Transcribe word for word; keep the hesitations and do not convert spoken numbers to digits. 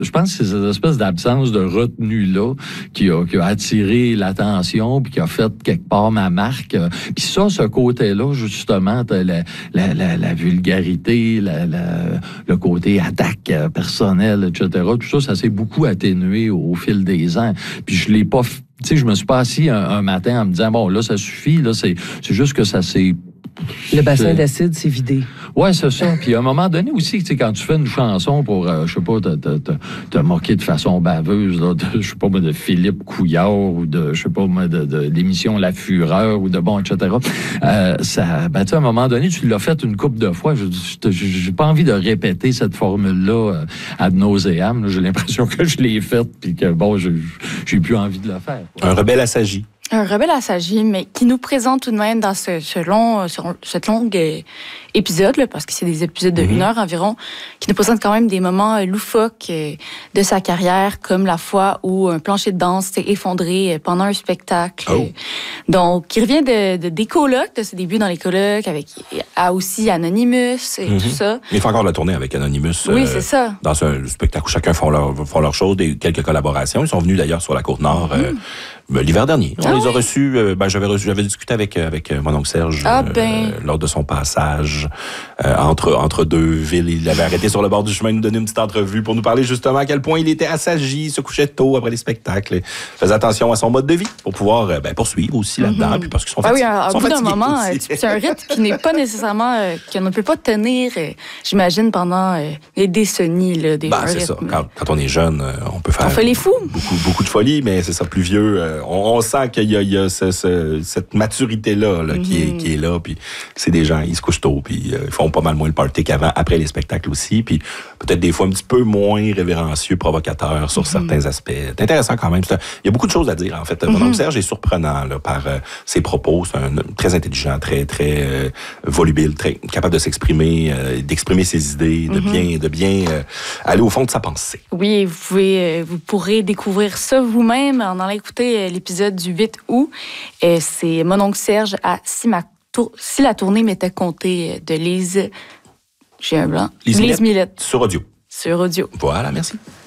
Je pense que c'est cette espèce d'absence de retenue-là qui a, qui a attiré l'attention puis qui a fait quelque part ma marque. Puis ça, ce côté-là, justement, la, la, la, la vulgarité, la, la, le côté attaque personnelle, et cetera, tout ça, ça s'est beaucoup atténué au, au fil des ans. Puis je l'ai pas... Tu sais, je me suis pas assis un, un matin en me disant, bon, là, ça suffit, là, c'est, c'est juste que ça s'est... Le bassin d'acide s'est vidé. Ouais, c'est ça. Puis à un moment donné aussi, tu sais, quand tu fais une chanson pour, euh, je sais pas, te, te, te, te moquer de façon baveuse, là, de, je sais pas, de Philippe Couillard ou de, je sais pas, de, de l'émission La Fureur ou de bon, et cetera. Euh, ça, ben, tu sais, à un moment donné, tu l'as fait une couple de fois. Je, je, j'ai pas envie de répéter cette formule-là euh, ad nauseam. J'ai l'impression que je l'ai faite puis que, bon, je, j'ai plus envie de le faire. Quoi. Un rebelle assagi. Un rebelle assagi, mais qui nous présente tout de même dans ce, ce long, ce, cette longue euh, épisode, là, parce que c'est des épisodes de mm-hmm. une heure environ, qui nous présente quand même des moments euh, loufoques euh, de sa carrière, comme la fois où un plancher de danse s'est effondré euh, pendant un spectacle. Oh. Euh, donc, qui revient de, de, des colocs, de ses débuts dans les colocs, avec a aussi Anonymous et mm-hmm. tout ça. Il faut encore la tourner avec Anonymous. Oui, euh, c'est ça. Dans un spectacle où chacun font leur, font leur chose, des, quelques collaborations. Ils sont venus d'ailleurs sur la Côte-Nord mm-hmm. euh, l'hiver dernier. On ah, les a oui? reçus, euh, ben, j'avais, reçu, j'avais discuté avec, avec mon oncle Serge ah, ben. euh, lors de son passage euh, entre, entre deux villes. Il avait arrêté sur le bord du chemin de nous donner une petite entrevue pour nous parler justement à quel point il était assagi, se couchait tôt après les spectacles, et faisait attention à son mode de vie pour pouvoir euh, ben, poursuivre aussi là-dedans. Mm-hmm. Puis parce qu'ils sont, ah, fatigués, oui, à, sont bout d'un fatigués moment, aussi. c'est un rythme qui n'est pas nécessairement, euh, qu'on ne peut pas tenir, euh, j'imagine, pendant euh, des décennies. Là, des ben, c'est ça. Quand, quand on est jeune, euh, on peut faire on fait les fous. Beaucoup, beaucoup de folie, mais c'est ça, plus vieux. Euh, on, on sent qu'il y a, il y a ce, ce, cette maturité-là là, mm-hmm. qui, est, qui est là. Puis c'est des gens, ils se couchent tôt, puis euh, ils font pas mal moins le party qu'avant, après les spectacles aussi. Puis peut-être des fois un petit peu moins révérencieux, provocateur sur mm-hmm. certains aspects. C'est intéressant quand même. C'est un, il y a beaucoup de choses à dire, en fait. Mm-hmm. Mon oncle Serge est surprenant là, par euh, ses propos. C'est un très intelligent, très, très euh, volubile, très capable de s'exprimer, euh, d'exprimer ses idées, de mm-hmm. bien, de bien euh, aller au fond de sa pensée. Oui, vous pouvez, vous pourrez découvrir ça vous-même en allant écouter l'épisode du huit août. Et c'est mon oncle Serge à Si, ma tour, si la tournée m'était comptée de Lise... J'ai un blanc. Lise, Lise Millette. Sur audio. Sur audio. Voilà, merci.